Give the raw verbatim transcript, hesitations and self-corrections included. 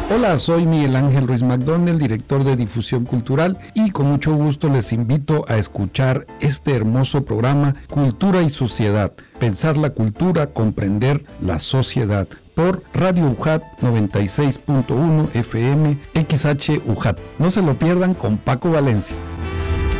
Hola, soy Miguel Ángel Ruiz McDonnell, director de Difusión Cultural, y con mucho gusto les invito a escuchar este hermoso programa Cultura y Sociedad, pensar la cultura, comprender la sociedad, por Radio U J A T noventa y seis punto uno F M X H U J A T. No se lo pierdan con Paco Valencia.